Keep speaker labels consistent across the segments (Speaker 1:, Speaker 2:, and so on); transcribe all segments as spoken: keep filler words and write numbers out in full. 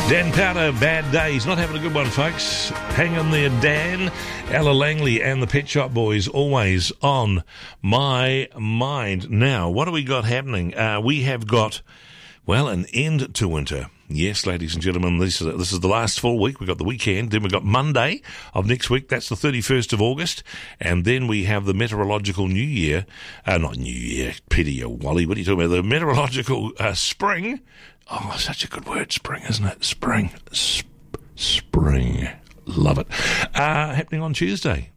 Speaker 1: Dan Powder, Bad Day. He's not having a good one, folks. Hang in there, Dan. Ella Langley and the Pet Shop Boys, always on my mind. Now, what have we got happening? Uh, we have got, well, an end to winter. Yes, ladies and gentlemen, this is, this is the last full week. We've got the weekend. Then we've got Monday of next week. That's the thirty-first of August. And then we have the meteorological new year. Uh, not new year, Petty or Wally. What are you talking about? The meteorological uh, spring. Oh, such a good word, spring, isn't it? Spring. Sp- spring. Love it. Uh, happening on Tuesday.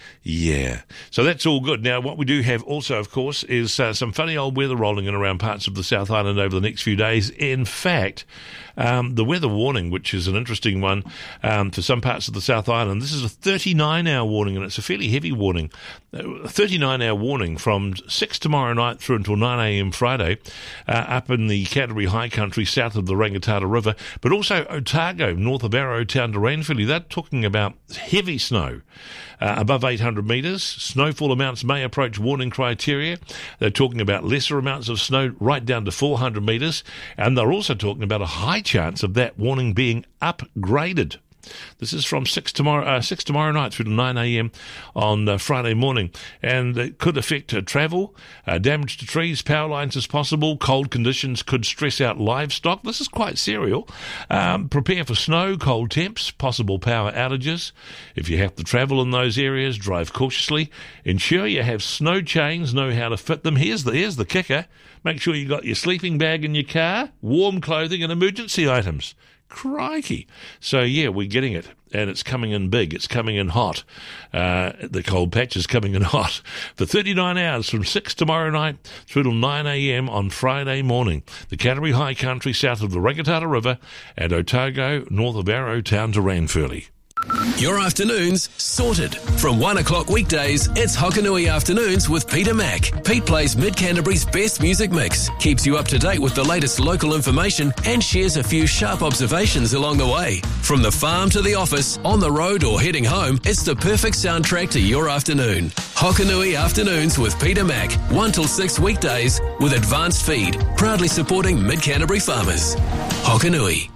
Speaker 1: Yeah. So that's all good. Now, what we do have also, of course, is uh, some funny old weather rolling in around parts of the South Island over the next few days. In fact, um, the weather warning, which is an interesting one um, for some parts of the South Island, this is a thirty-nine hour warning, and it's a fairly heavy warning. A thirty-nine hour warning from six tomorrow night through until nine a.m. Friday uh, up in the Canterbury High Country south of the Rangitata River, but also Otago, north of Arrowtown to Rainfilly. They're talking about heavy snow. Uh, above eight hundred metres. Snowfall amounts may approach warning criteria. They're talking about lesser amounts of snow right down to four hundred metres, and they're also talking about a high chance of that warning being upgraded. This is from six tomorrow, uh, six tomorrow night through to nine a.m. on uh, Friday morning, and it could affect uh, travel, uh, damage to trees, power lines as possible. Cold conditions could stress out livestock. This is quite serial. Um, prepare for snow, cold temps, possible power outages. If you have to travel in those areas, drive cautiously. Ensure you have snow chains, know how to fit them. Here's the here's the kicker. Make sure you got your sleeping bag in your car, warm clothing and emergency items. Crikey. So, yeah, we're getting it, and it's coming in big. It's coming in hot. Uh, the cold patch is coming in hot. For thirty-nine hours from six tomorrow night through till nine a.m. on Friday morning. The Canterbury High Country south of the Rangitata River and Otago north of Arrowtown to Ranfurly.
Speaker 2: Your afternoons sorted. From one o'clock weekdays, it's Hokanui Afternoons with Peter Mack. Pete plays Mid-Canterbury's best music mix, keeps you up to date with the latest local information, and shares a few sharp observations along the way. From the farm to the office, on the road or heading home, it's the perfect soundtrack to your afternoon. Hokanui Afternoons with Peter Mack, one till six weekdays with advanced feed, proudly supporting Mid-Canterbury farmers. Hokanui.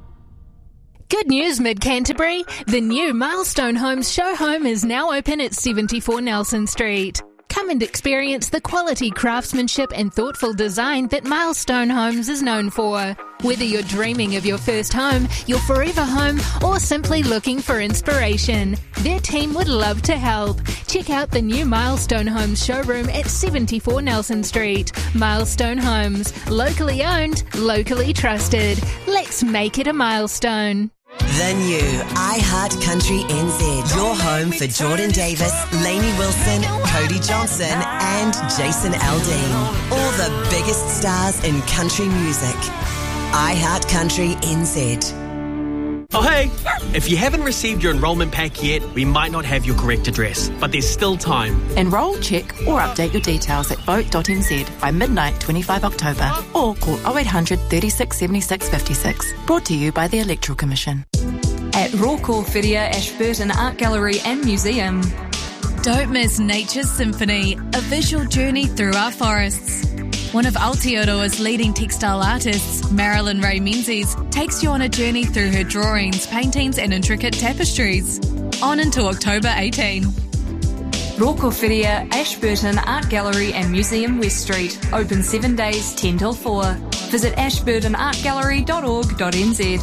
Speaker 3: Good news, Mid-Canterbury. The new Milestone Homes show home is now open at seventy-four Nelson Street. Come and experience the quality craftsmanship and thoughtful design that Milestone Homes is known for. Whether you're dreaming of your first home, your forever home, or simply looking for inspiration, their team would love to help. Check out the new Milestone Homes showroom at seventy-four Nelson Street. Milestone Homes, locally owned, locally trusted. Let's make it a milestone.
Speaker 4: The new iHeart Country N Z. Your home for Jordan Davis, Lainey Wilson, Cody Johnson and Jason Aldean. All the biggest stars in country music. iHeart Country N Z.
Speaker 5: Oh hey, if you haven't received your enrolment pack yet, we might not have your correct address, but there's still time.
Speaker 6: Enrol, check or update your details at vote dot n z by midnight twenty-fifth of October or call oh eight hundred, thirty-six, seventy-six, fifty-six. Brought to you by the Electoral Commission.
Speaker 7: At Rawcor Whiria Ashburton Art Gallery and Museum.
Speaker 8: Don't miss Nature's Symphony, a visual journey through our forests. One of Aotearoa's leading textile artists, Marilyn Ray Menzies, takes you on a journey through her drawings, paintings and intricate tapestries. On until October eighteenth.
Speaker 7: Rawcor Whiria Ashburton Art Gallery and Museum West Street. Open seven days, ten till four. Visit ashburton art gallery dot org dot n z.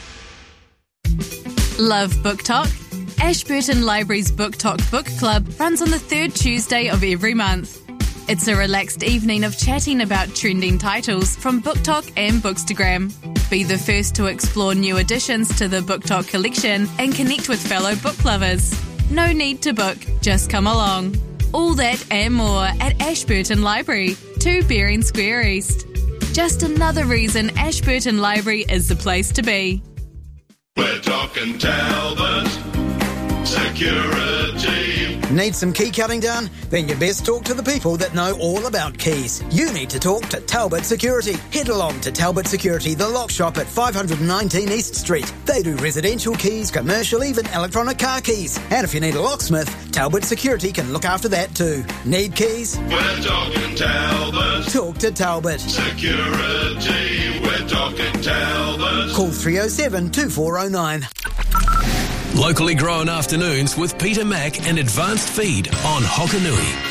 Speaker 8: Love Book Talk? Ashburton Library's Book Talk Book Club runs on the third Tuesday of every month. It's a relaxed evening of chatting about trending titles from Book Talk and Bookstagram. Be the first to explore new additions to the Book Talk collection and connect with fellow book lovers. No need to book, just come along. All that and more at Ashburton Library, two Bering Square East. Just another reason Ashburton Library is the place to be.
Speaker 9: We're talking Talbot Security. Need some key cutting done? Then you best talk to the people that know all about keys. You need to talk to Talbot Security. Head along to Talbot Security, the lock shop at five nineteen East Street. They do residential keys, commercial, even electronic car keys. And if you need a locksmith, Talbot Security can look after that too. Need keys?
Speaker 10: We're talking Talbot.
Speaker 9: Talk to Talbot
Speaker 10: Security. We're talking Talbot.
Speaker 9: Call three oh seven, two four oh nine.
Speaker 2: Locally grown afternoons with Peter Mack and Advanced Feed on Hokanui.